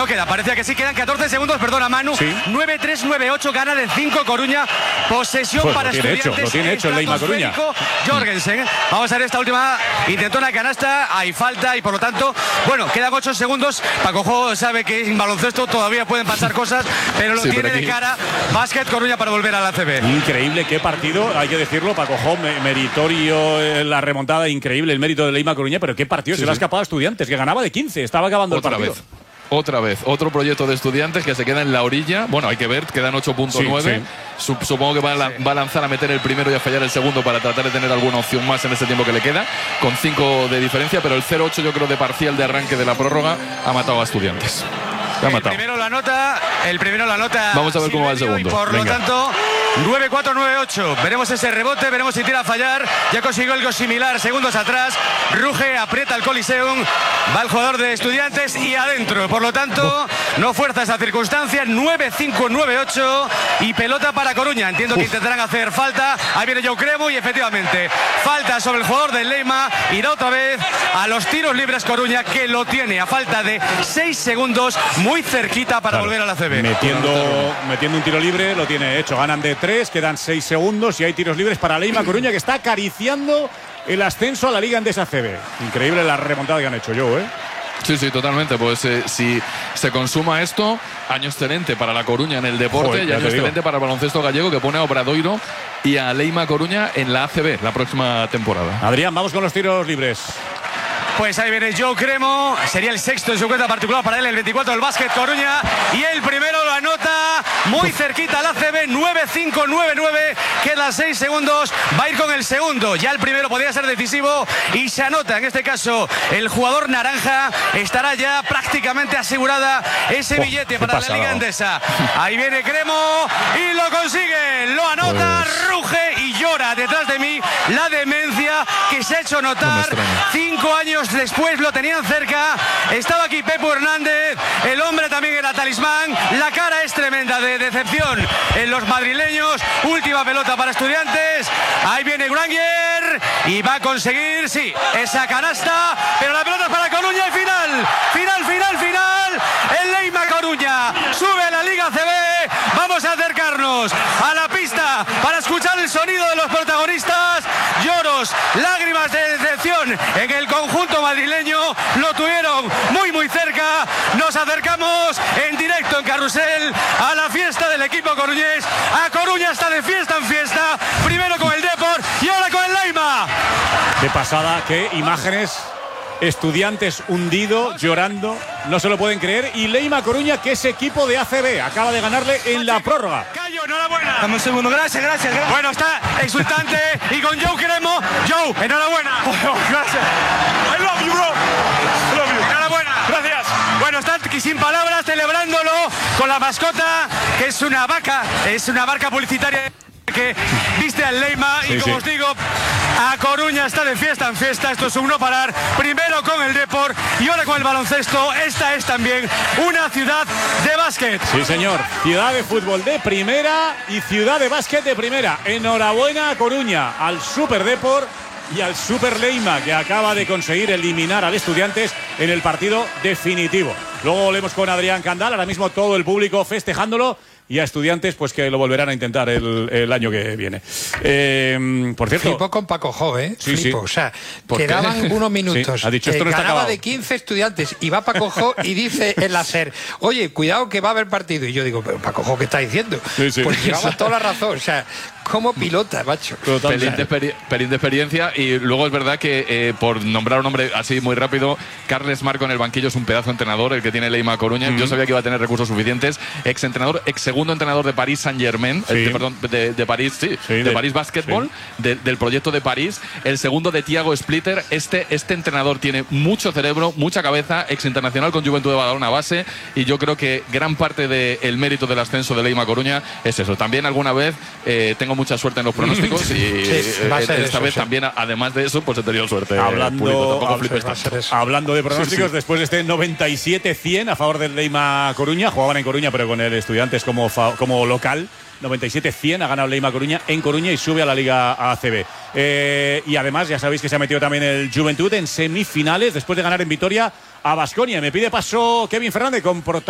no queda, parecía que sí, quedan 14 segundos, perdona Manu. Sí. 9-3, 9-8, gana de 5 Coruña. Posesión Pues para Estudiantes. lo tiene hecho el Leima Coruña. Jorgensen. Vamos a ver esta última. Intentó una canasta, hay falta y por lo tanto, bueno, quedan 8 segundos. Paco Jo sabe que en baloncesto todavía pueden pasar cosas, pero lo tiene de cara Básquet Coruña para volver a la ACB. Increíble, qué partido, hay que decirlo. Paco Jo, meritorio la remontada, increíble el mérito de Leima Coruña, pero qué partido se le ha escapado a Estudiantes, que ganaba de 15, estaba acabando el partido. Otra vez, otro proyecto de Estudiantes que se queda en la orilla. Bueno, hay que ver, quedan 8.9. Supongo que va a lanzar a meter el primero y a fallar el segundo para tratar de tener alguna opción más en ese tiempo que le queda, con 5 de diferencia, pero el 0-8 yo creo de parcial de arranque de la prórroga ha matado a Estudiantes. El primero la nota. Vamos a ver cómo va el segundo. Por lo tanto, 9-4, 9-8. Veremos ese rebote, veremos si tira a fallar. Ya consiguió algo similar segundos atrás. Ruge, aprieta el Coliseum. Va el jugador de Estudiantes y adentro. Por lo tanto, no fuerza esa circunstancia. 9-5, 9-8. Y pelota para Coruña. Entiendo que intentarán hacer falta. Ahí viene Joe Cremo y efectivamente falta sobre el jugador del Leima. Y da otra vez a los tiros libres Coruña, que lo tiene a falta de 6 segundos. Muy cerquita para volver a la CB. Metiendo un tiro libre, lo tiene hecho. Ganan de 3, quedan 6 segundos y hay tiros libres para Leima Coruña, que está acariciando el ascenso a la Liga Endesa CB. Increíble la remontada que han hecho, Joe, ¿eh? Sí, totalmente. Pues si se consuma esto, año excelente para la Coruña en el deporte y año excelente para el baloncesto gallego, que pone a Obradoiro y a Leima Coruña en la ACB la próxima temporada. Adrián, vamos con los tiros libres. Pues ahí viene Joe Cremo, sería el sexto en su cuenta particular para él, el 24 del Básquet Coruña, y el primero lo anota muy cerquita al ACB, 9-5, 9-9, quedan 6 segundos, va a ir con el segundo, ya el primero podría ser decisivo y se anota, en este caso el jugador naranja, estará ya prácticamente asegurada ese billete para la Liga Endesa. Ahí viene Cremo y lo consigue, lo anota, ruge y llora detrás de mí la demencia que se ha hecho notar. 5 años después lo tenían cerca, estaba aquí Pepo Hernández, el hombre también era talismán, la cara es tremenda de decepción en los madrileños. Última pelota para Estudiantes, ahí viene Granger y va a conseguir, sí, esa canasta, pero la pelota es para Coruña y final, el Leima Coruña sube a la Liga CB. Vamos a acercarnos a la pista para escuchar el sonido de los protagonistas. Lloros, lágrimas de decepción en el conjunto madrileño, lo tuvieron muy cerca. Nos acercamos en directo en Carrusel a la fiesta del equipo coruñés. A Coruña está de fiesta en fiesta, primero con el Depor y ahora con el Leima. De pasada, qué imágenes. Estudiantes hundido, llorando, no se lo pueden creer. Y Leima Coruña, que es equipo de ACB, acaba de ganarle en la prórroga. Cayo, enhorabuena. Dame un segundo, gracias. Bueno, está exultante y con Joe Cremo. Joe, enhorabuena. Gracias. I love you, bro. I love you. Enhorabuena. Gracias. Bueno, está aquí sin palabras celebrándolo con la mascota, que es una vaca publicitaria que viste al Leima y como os digo, a Coruña está de fiesta en fiesta. Esto es un no parar, primero con el Depor y ahora con el baloncesto. Esta es también una ciudad de básquet. Sí, señor, ciudad de fútbol de primera y ciudad de básquet de primera. Enhorabuena a Coruña, al Super Depor y al Super Leima, que acaba de conseguir eliminar al Estudiantes en el partido definitivo. Luego volvemos con Adrián Candal, ahora mismo todo el público festejándolo. Y a Estudiantes, pues que lo volverán a intentar el año que viene. Por cierto. Flipo con Paco Jo, ¿eh? Sí, Flipo. sí. O sea, quedaban unos minutos. Sí, ha dicho, esto no está ganaba acabado. de 15 Estudiantes y va Paco Jo y dice en la SER, oye, cuidado que va a haber partido. Y yo digo, pero Paco Jo, ¿qué está diciendo? Sí. Pues llevaba toda la razón. O sea, como pilota, macho. Pelín de experiencia. Y luego es verdad que, por nombrar un nombre así muy rápido, Carles Marco en el banquillo es un pedazo de entrenador, el que tiene Leima Coruña. Yo sabía que iba a tener recursos suficientes. Ex segundo entrenador de París Saint-Germain, de París, de París Basketball, del proyecto de París. El segundo de Thiago Splitter. Este entrenador tiene mucho cerebro, mucha cabeza, ex internacional con Juventud de Badalona base, y yo creo que gran parte del mérito del ascenso de Leima Coruña es eso. También alguna vez tengo mucha suerte en los pronósticos y esta vez también, además de eso, pues he tenido suerte. Hablando de pronósticos, después de este 97-100 a favor del Leima Coruña, jugaban en Coruña pero con el Estudiantes como local. 97-100 ha ganado Leima Coruña en Coruña y sube a la Liga ACB. Y además ya sabéis que se ha metido también el Juventud en semifinales después de ganar en Vitoria a Baskonia. Me pide paso Kevin Fernández con